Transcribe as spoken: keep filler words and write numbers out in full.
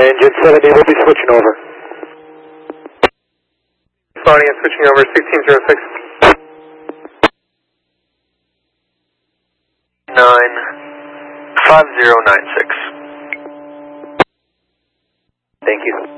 Engine seventy will be switching over. Spotting and switching over, sixteen zero six. nine five zero nine six. Thank you.